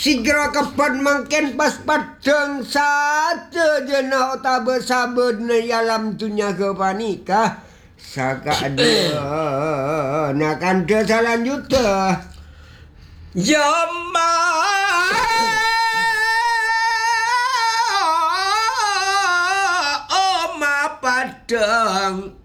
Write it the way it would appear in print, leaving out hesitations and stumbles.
Sigra kapan mangken pas padang saja jenah tak bersabar alam dunia kepanikah. Saka ada nak ada selanjutnya. Yama Oma Padang